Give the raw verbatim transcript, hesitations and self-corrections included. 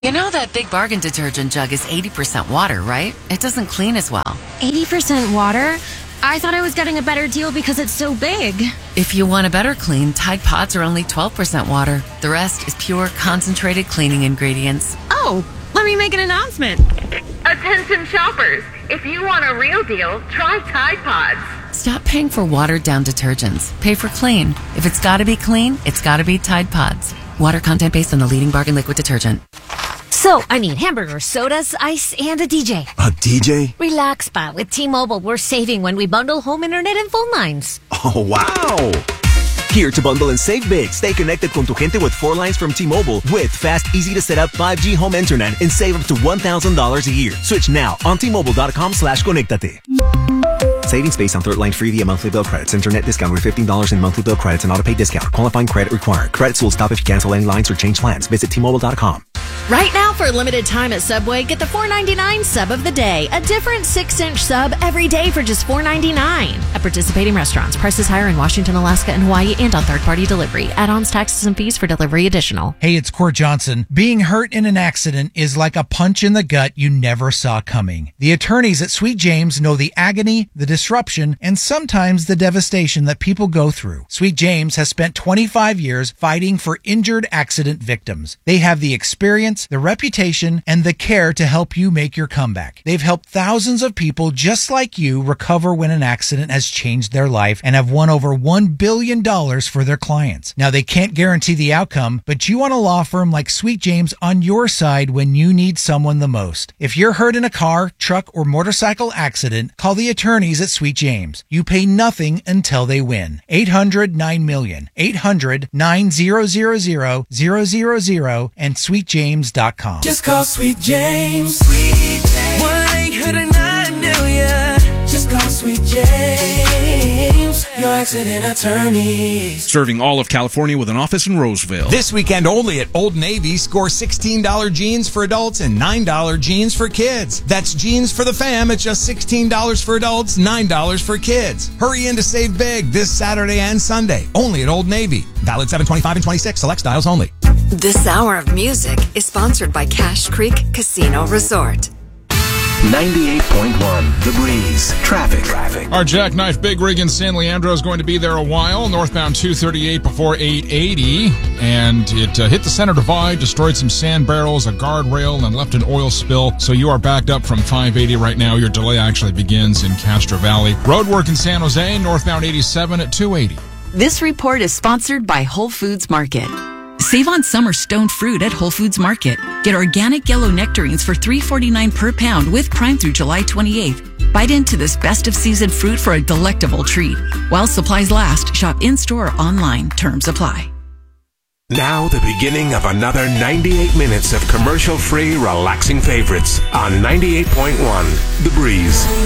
You know that Big Bargain detergent jug is eighty percent water, right? It doesn't clean as well. eighty percent water? I thought I was getting a better deal because it's so big. If you want a better clean, Tide Pods are only twelve percent water. The rest is pure, concentrated cleaning ingredients. Oh, let me make an announcement. Attention shoppers, if you want a real deal, try Tide Pods. Stop paying for watered-down detergents. Pay for clean. If it's gotta be clean, it's gotta be Tide Pods. Water content based on the leading bargain liquid detergent. So, I need hamburgers, sodas, ice, and a D J. A D J? Relax, Spot. With T-Mobile, we're saving when we bundle home internet and phone lines. Oh, wow! Here to bundle and save big. Stay connected con tu gente with four lines from T-Mobile with fast, easy-to-set-up five G home internet and save up to one thousand dollars a year. Switch now on T-Mobile.com slash conectate. Savings based on third line free via monthly bill credits. Internet discount with fifteen dollars in monthly bill credits and auto-pay discount. Qualifying credit required. Credits will stop if you cancel any lines or change plans. Visit T Mobile dot com. Right now, for a limited time at Subway, get the four ninety-nine sub of the day. A different six-inch sub every day for just four ninety-nine. At participating restaurants, prices higher in Washington, Alaska, and Hawaii, and on third-party delivery. Add-ons, taxes, and fees for delivery additional. Hey, it's Court Johnson. Being hurt in an accident is like a punch in the gut you never saw coming. The attorneys at Sweet James know the agony, the disruption, and sometimes the devastation that people go through. Sweet James has spent twenty-five years fighting for injured accident victims. They have the experience, the reputation, and the care to help you make your comeback. They've helped thousands of people just like you recover when an accident has changed their life and have won over one billion dollars for their clients. Now, they can't guarantee the outcome, but you want a law firm like Sweet James on your side when you need someone the most. If you're hurt in a car, truck, or motorcycle accident, call the attorneys at Sweet James. You pay nothing until they win. eight hundred nine million. eight hundred nine hundred and sweet james dot com. Just call Sweet James. Sweet James. one eight hundred nine million. Just call Sweet James. Your accident attorney. Serving all of California with an office in Roseville. This weekend only at Old Navy, score sixteen dollars jeans for adults and nine dollars jeans for kids. That's jeans for the fam at just sixteen dollars for adults, nine dollars for kids. Hurry in to save big this Saturday and Sunday. Only at Old Navy. Valid seven twenty-five and twenty-six. Select styles only. This hour of music is sponsored by Cache Creek Casino Resort. ninety-eight point one The Breeze. Traffic. Traffic. Our Jackknife Big Rig in San Leandro is going to be there a while. Northbound two thirty-eight before eight eighty. And it uh, hit the center divide, destroyed some sand barrels, a guardrail, and left an oil spill. So you are backed up from five eighty right now. Your delay actually begins in Castro Valley. Road work in San Jose, northbound eighty-seven at two eighty. This report is sponsored by Whole Foods Market. Save on summer stone fruit at Whole Foods Market. Get organic yellow nectarines for three forty-nine per pound with Prime through July twenty-eighth. Bite into this best of season fruit for a delectable treat. While supplies last, shop in-store or online. Terms apply. Now the beginning of another ninety-eight minutes of commercial-free, relaxing favorites on ninety-eight point one The Breeze.